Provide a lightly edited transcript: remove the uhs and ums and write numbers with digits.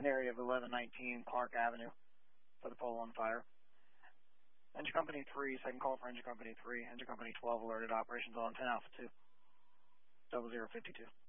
area of 1119 Clark Avenue for the pole on fire. Engine Company 3, second call for Engine Company 3. Engine Company 12 alerted operations on 10 Alpha 2. 0052.